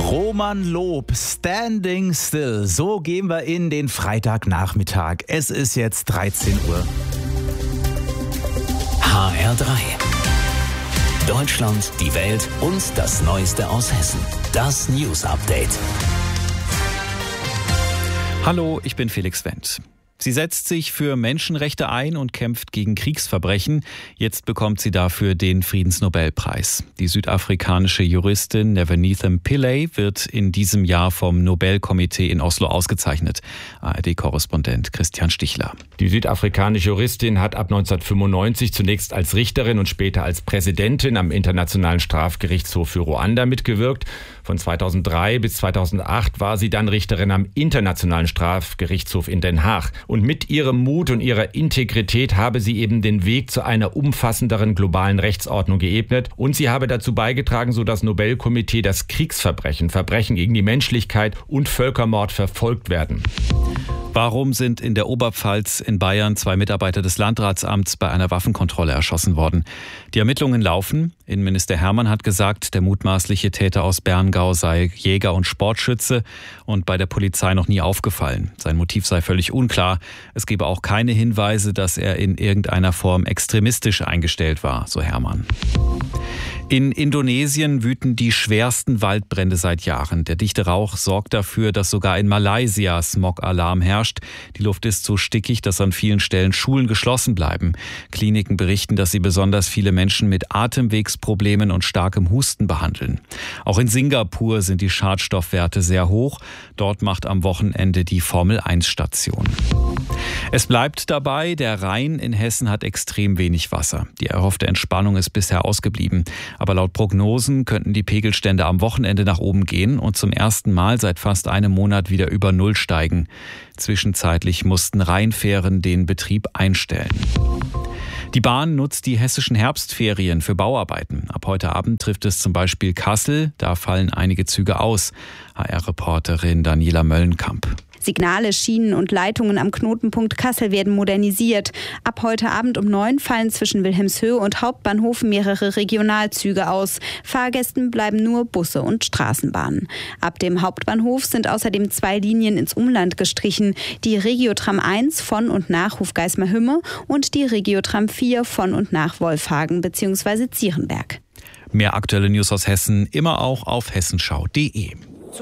Roman Lob, Standing Still. So gehen wir in den Freitagnachmittag. Es ist jetzt 13 Uhr. HR3. Deutschland, die Welt und das Neueste aus Hessen. Das News Update. Hallo, ich bin Felix Wendt. Sie setzt sich für Menschenrechte ein und kämpft gegen Kriegsverbrechen. Jetzt bekommt sie dafür den Friedensnobelpreis. Die südafrikanische Juristin Nevenitha Pillay wird in diesem Jahr vom Nobelkomitee in Oslo ausgezeichnet. ARD-Korrespondent Christian Stichler. Die südafrikanische Juristin hat ab 1995 zunächst als Richterin und später als Präsidentin am Internationalen Strafgerichtshof für Ruanda mitgewirkt. Von 2003 bis 2008 war sie dann Richterin am Internationalen Strafgerichtshof in Den Haag. Und mit ihrem Mut und ihrer Integrität habe sie eben den Weg zu einer umfassenderen globalen Rechtsordnung geebnet. Und sie habe dazu beigetragen, so das Nobelkomitee, dass Kriegsverbrechen, Verbrechen gegen die Menschlichkeit und Völkermord verfolgt werden. Warum sind in der Oberpfalz in Bayern 2 Mitarbeiter des Landratsamts bei einer Waffenkontrolle erschossen worden? Die Ermittlungen laufen. Innenminister Hermann hat gesagt, der mutmaßliche Täter aus Berngau sei Jäger und Sportschütze und bei der Polizei noch nie aufgefallen. Sein Motiv sei völlig unklar. Es gebe auch keine Hinweise, dass er in irgendeiner Form extremistisch eingestellt war, so Hermann. In Indonesien wüten die schwersten Waldbrände seit Jahren. Der dichte Rauch sorgt dafür, dass sogar in Malaysia Smog-Alarm herrscht. Die Luft ist so stickig, dass an vielen Stellen Schulen geschlossen bleiben. Kliniken berichten, dass sie besonders viele Menschen mit Atemwegsproblemen und starkem Husten behandeln. Auch in Singapur sind die Schadstoffwerte sehr hoch. Dort macht am Wochenende die Formel-1-Station. Es bleibt dabei, der Rhein in Hessen hat extrem wenig Wasser. Die erhoffte Entspannung ist bisher ausgeblieben. Aber laut Prognosen könnten die Pegelstände am Wochenende nach oben gehen und zum ersten Mal seit fast einem Monat wieder über Null steigen. Zwischenzeitlich mussten Rheinfähren den Betrieb einstellen. Die Bahn nutzt die hessischen Herbstferien für Bauarbeiten. Ab heute Abend trifft es zum Beispiel Kassel. Da fallen einige Züge aus. HR-Reporterin Daniela Möllenkamp. Signale, Schienen und Leitungen am Knotenpunkt Kassel werden modernisiert. Ab heute Abend um 9 fallen zwischen Wilhelmshöhe und Hauptbahnhof mehrere Regionalzüge aus. Fahrgästen bleiben nur Busse und Straßenbahnen. Ab dem Hauptbahnhof sind außerdem 2 Linien ins Umland gestrichen. Die Regiotram 1 von und nach Hofgeismar-Hümme und die Regiotram 4 von und nach Wolfhagen bzw. Zierenberg. Mehr aktuelle News aus Hessen immer auch auf hessenschau.de.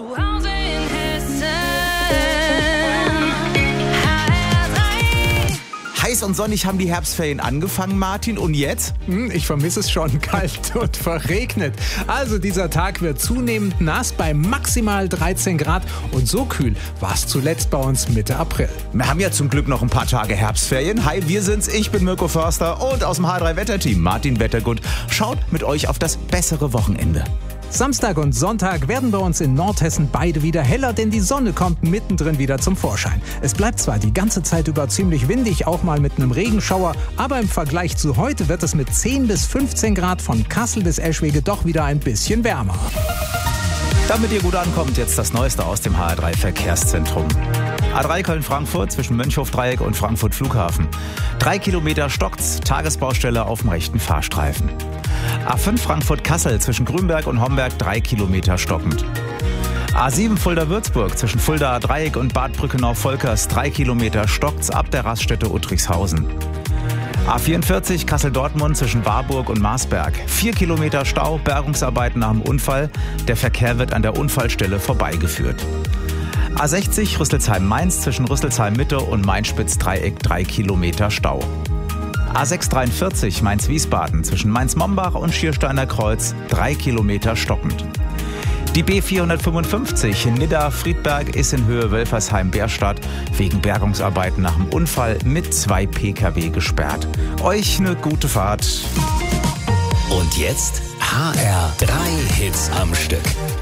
Heiß und sonnig haben die Herbstferien angefangen, Martin. Und jetzt? Ich vermisse es schon, kalt und verregnet. Also dieser Tag wird zunehmend nass bei maximal 13 Grad. Und so kühl war es zuletzt bei uns Mitte April. Wir haben ja zum Glück noch ein paar Tage Herbstferien. Hi, wir sind's. Ich bin Mirko Förster und aus dem H3-Wetterteam Martin Wettergut schaut mit euch auf das bessere Wochenende. Samstag und Sonntag werden bei uns in Nordhessen beide wieder heller, denn die Sonne kommt mittendrin wieder zum Vorschein. Es bleibt zwar die ganze Zeit über ziemlich windig, auch mal mit einem Regenschauer, aber im Vergleich zu heute wird es mit 10 bis 15 Grad von Kassel bis Eschwege doch wieder ein bisschen wärmer. Damit ihr gut ankommt, jetzt das Neueste aus dem HR3-Verkehrszentrum. A3 Köln-Frankfurt zwischen Mönchhof-Dreieck und Frankfurt Flughafen. 3 Kilometer stockt's, Tagesbaustelle auf dem rechten Fahrstreifen. A5 Frankfurt-Kassel zwischen Grünberg und Homberg 3 Kilometer stockend. A7 Fulda-Würzburg zwischen Fulda-Dreieck und Bad Brückenau-Volkers 3 Kilometer stockt's ab der Raststätte Uttrichshausen. A44 Kassel-Dortmund zwischen Warburg und Marsberg. 4 Kilometer Stau, Bergungsarbeiten nach dem Unfall. Der Verkehr wird an der Unfallstelle vorbeigeführt. A60 Rüsselsheim-Mainz zwischen Rüsselsheim-Mitte und Mainspitz-Dreieck 3 Kilometer Stau. A643 Mainz-Wiesbaden zwischen Mainz-Mombach und Schiersteiner Kreuz 3 Kilometer stockend. Die B455 Nidda-Friedberg ist in Höhe Wölfersheim-Bärstadt wegen Bergungsarbeiten nach dem Unfall mit 2 Pkw gesperrt. Euch eine gute Fahrt. Und jetzt HR3 Hits am Stück.